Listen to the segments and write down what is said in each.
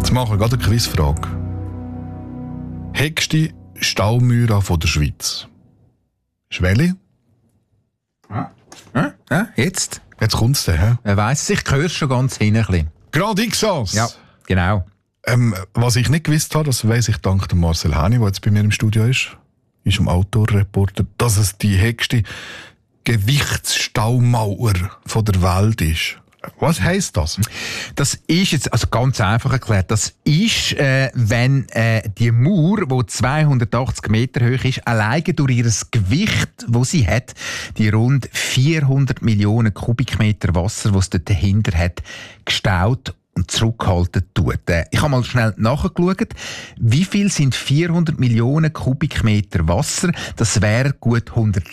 Jetzt machen wir gerade eine Quizfrage. Höchste Staumauer von der Schweiz. Schwelle? Jetzt? Jetzt kommt's dann, hä? Wer weiss es? Ich höre es schon ganz hinten ein bisschen. Grand Ixas! Ja, genau. Was ich nicht gewusst habe, das weiss ich dank dem Marcel Häni, der jetzt bei mir im Studio ist im Outdoor-Reporter, dass es die höchste Gewichtsstaumauer von der Welt ist. Was heisst das? Das ist jetzt, also ganz einfach erklärt, das ist, wenn die Mauer, die 280 Meter hoch ist, alleine durch ihr Gewicht, das sie hat, die rund 400 Millionen Kubikmeter Wasser, das es dort dahinter hat, gestaut und zurückgehalten tut. Ich habe mal schnell nachgeschaut, wie viel sind 400 Millionen Kubikmeter Wasser? Das wäre gut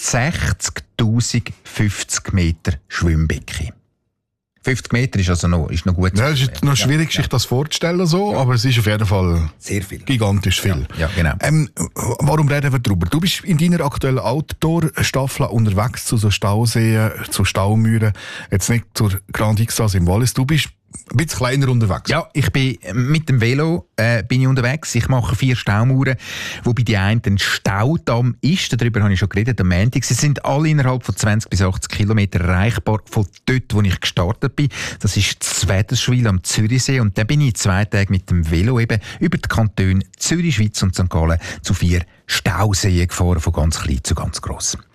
160.050 Meter Schwimmbecken. 50 Meter ist also noch gut. Ja, es ist noch schwierig, sich das vorzustellen, so, aber es ist auf jeden Fall sehr viel. Gigantisch viel. Ja, genau. Warum reden wir darüber? Du bist in deiner aktuellen Outdoor-Staffel unterwegs zu so Stauseen, zu Staumauern, jetzt nicht zur Grand Ixas im Wallis. Du bist ein bisschen kleiner unterwegs. Ja, ich bin mit dem Velo bin ich unterwegs. Ich mache 4 Staumauern, wobei die eine ein Staudamm ist. Darüber habe ich schon geredet am Montag. Sie sind alle innerhalb von 20 bis 80 Kilometer erreichbar von dort, wo ich gestartet bin. Das ist Zwederschwil am Zürichsee. Und dann bin ich 2 Tage mit dem Velo eben über die Kantone Zürich, Schweiz und St. Gallen zu 4 Stauseen gefahren, von ganz klein zu ganz gross.